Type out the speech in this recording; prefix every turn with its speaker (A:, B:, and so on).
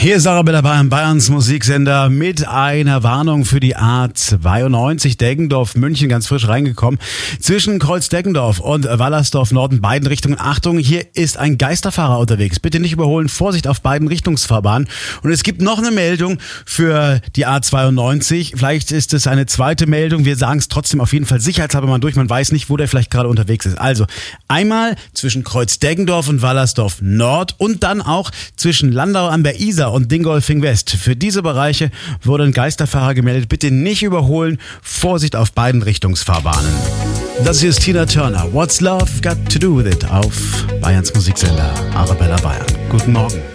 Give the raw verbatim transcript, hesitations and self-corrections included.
A: Hier ist Arabella Bayern, Bayerns Musiksender, mit einer Warnung für die A zweiundneunzig Deggendorf-München, ganz frisch reingekommen. Zwischen Kreuz-Deggendorf und Wallersdorf-Norden, beiden Richtungen. Achtung, hier ist ein Geisterfahrer unterwegs. Bitte nicht überholen, Vorsicht auf beiden Richtungsfahrbahnen. Und es gibt noch eine Meldung für die A zweiundneunzig. Vielleicht ist es eine zweite Meldung. Wir sagen es trotzdem auf jeden Fall sicherheitshalber mal durch. Man weiß nicht, wo der vielleicht gerade unterwegs ist. Also einmal zwischen Kreuz-Deggendorf und Wallersdorf-Nord und dann auch zwischen Landau an der Isar und Dingolfing West. Für diese Bereiche wurden Geisterfahrer gemeldet. Bitte nicht überholen. Vorsicht auf beiden Richtungsfahrbahnen. Das hier ist Tina Turner. What's Love Got to Do With It auf Bayerns Musiksender Arabella Bayern. Guten Morgen.